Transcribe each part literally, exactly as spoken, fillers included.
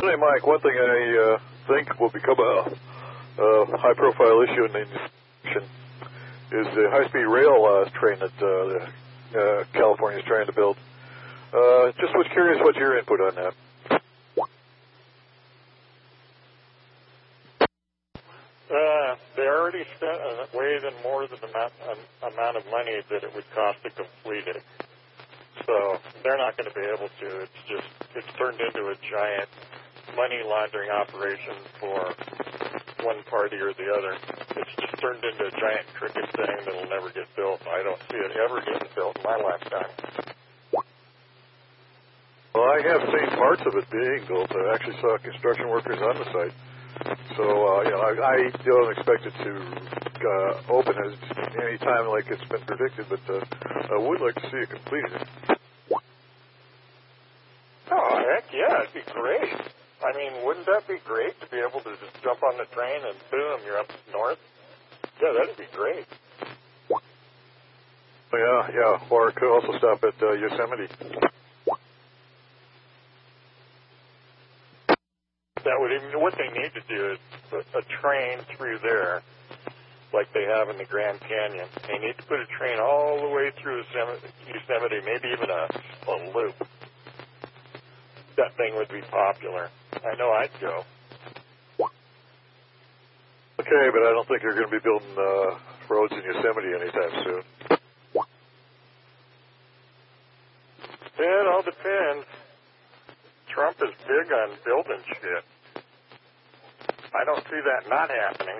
Hey, Mike, one thing I uh, think will become a, a high-profile issue in the nation is the high-speed rail uh, train that uh, uh, California is trying to build. Uh, just was curious what your input on that. Uh, they already spent uh, way than more than the amount, um, amount of money that it would cost to complete it. So they're not going to be able to. It's just, it's turned into a giant money laundering operation for one party or the other. It's just turned into a giant cricket thing that'll never get built. I don't see it ever getting built in my lifetime. Well, I have seen parts of it being built. I actually saw construction workers on the site. So, uh, you know, I, I don't expect it to uh, open at any time like it's been predicted, but uh, I would like to see it completed. Oh, heck yeah, it'd be great. I mean, wouldn't that be great to be able to just jump on the train and boom, you're up north? Yeah, that'd be great. Yeah, yeah, or it could also stop at uh, Yosemite. That would even, what they need to do is put a train through there, like they have in the Grand Canyon. They need to put a train all the way through Yosemite, maybe even a, a loop. That thing would be popular. I know I'd go. Okay, but I don't think you're going to be building uh, roads in Yosemite anytime soon. Yeah, it all depends. Trump is big on building shit. I don't see that not happening.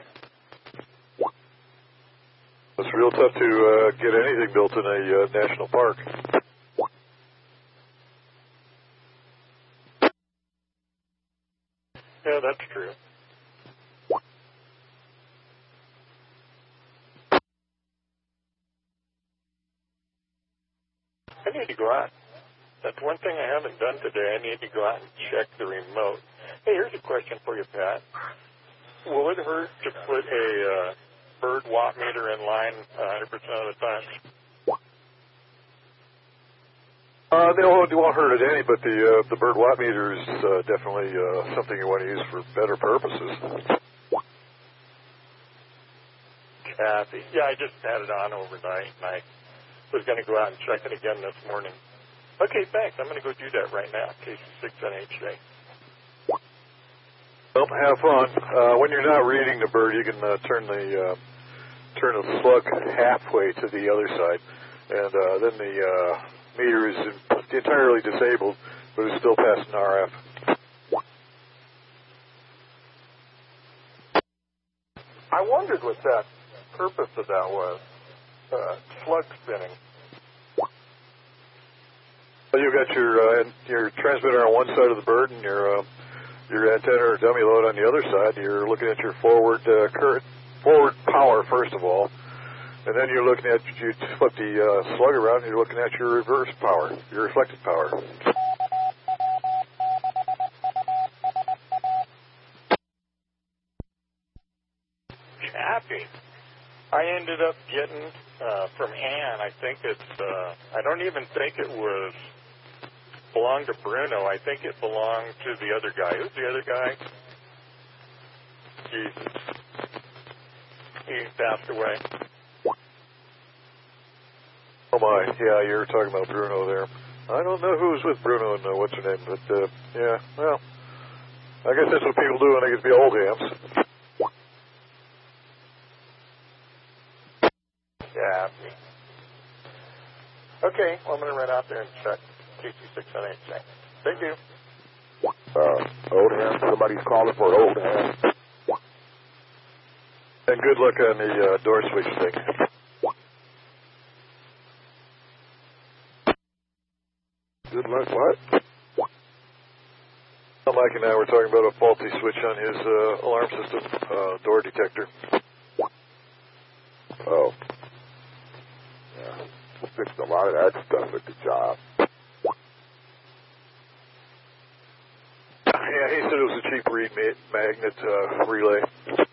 It's real tough to uh, get anything built in a uh, national park. Yeah, that's true. I need to go out. That's one thing I haven't done today. I need to go out and check the remote. Hey, here's a question for you, Pat. Will it hurt to put a uh, bird watt meter in line one hundred percent of the time? Uh, they won't, they won't hurt it any, but the uh, the bird watt meter is uh, definitely uh, something you want to use for better purposes. Kathy. Yeah, I just had it on overnight, and I was going to go out and check it again this morning. Okay, thanks. I'm going to go do that right now, K C six N H J. Well, have fun. Uh, when you're not reading the bird, you can uh, turn the uh, turn the slug halfway to the other side, and uh, then the uh, meter is entirely disabled, but it's still passing R F. I wondered what that purpose of that was. Uh, slug spinning. Well, you've got your uh, your transmitter on one side of the bird and your uh, your antenna or dummy load on the other side. You're looking at your forward uh, current, forward power first of all, and then you're looking at you flip the uh, slug around and you're looking at your reverse power, your reflected power. Happy. I ended up getting uh, from Ann. I think it's. Uh, I don't even think it was. Belonged to Bruno. I think it belonged to the other guy. Who's the other guy? Jesus. He passed away. Oh my, yeah, you're talking about Bruno there. I don't know who's with Bruno and uh, what's her name, but uh, yeah, well, I guess that's what people do when they get to be old hams. Yeah. Okay, well, I'm going to run out there and check. K C six N H J. Thank you. Uh, old ham. Somebody's calling for an old ham. And good luck on the uh, door switch thing. Good luck, what? Mike and I were talking about a faulty switch on his uh, alarm system, uh, door detector. Oh. Yeah. Fixed a lot of that stuff at the job. Yeah, he said it was a cheap reed ma- magnet uh, relay.